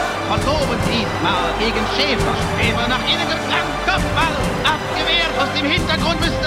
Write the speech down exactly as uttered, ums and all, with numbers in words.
Von oben diesmal gegen Schäfer. Schäfer nach innen geflankt. Kopfball abgewehrt. Aus dem Hintergrund müsste